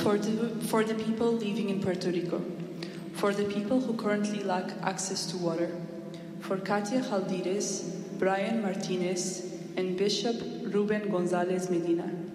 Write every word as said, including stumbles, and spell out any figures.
For the, for the people living in Puerto Rico, for the people who currently lack access to water, for Katia Jaldires, Brian Martinez, and Bishop Ruben Gonzalez Medina,